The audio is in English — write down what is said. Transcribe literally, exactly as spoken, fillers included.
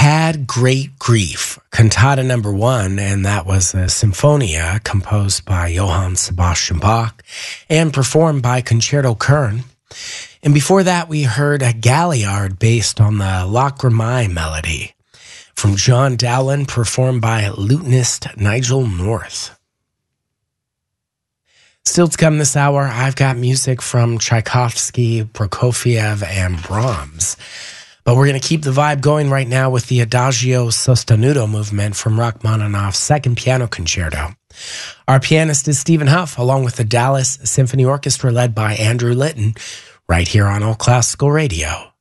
Had Great Grief, cantata number one, and that was a Symphonia composed by Johann Sebastian Bach and performed by Concerto Kern. And before that, we heard a Galliard based on the Lacrimae melody from John Dowland, performed by lutenist Nigel North. Still to come this hour, I've got music from Tchaikovsky, Prokofiev, and Brahms. But we're going to keep the vibe going right now with the Adagio Sostenuto movement from Rachmaninoff's Second Piano Concerto. Our pianist is Stephen Huff, along with the Dallas Symphony Orchestra led by Andrew Litton, right here on All Classical Radio.